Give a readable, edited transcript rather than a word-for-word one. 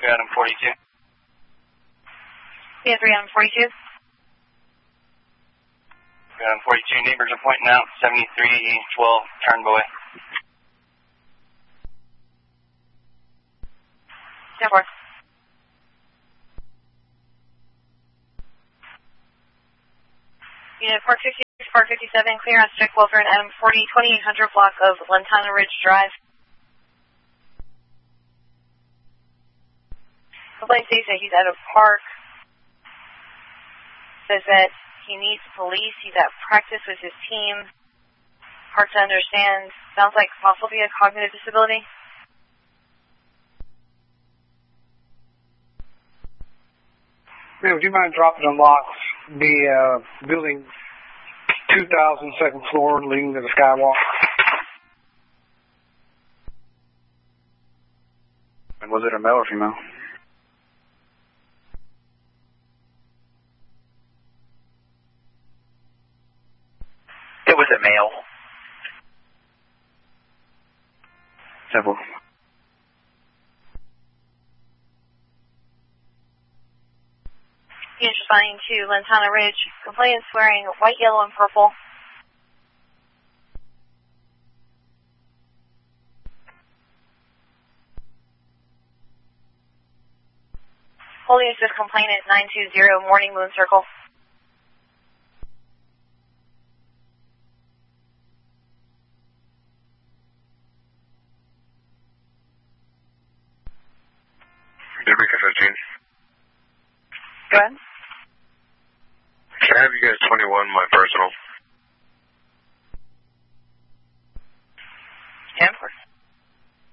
Adam 42. Yeah, 3 Adam 42. Adam 42, neighbors are pointing out 7312 Turnboy. 10-4. Unit 456, 457, clear on strict welfare and Adam 40, 2800 block of Lantana Ridge Drive. Complaint states that he's out of park. Says that he needs police. He's at practice with his team. Hard to understand. Sounds like possibly a cognitive disability. Would you mind dropping a lock? The building 2000 second floor leading to the skywalk. And was it a male or female? It was a male. Several. Unit responding to Lantana Ridge. Complainants wearing white, yellow, and purple. Holding assist complainant 920 Morning Moon Circle. Eureka 15. Go ahead. Can I have you guys 21, my personal?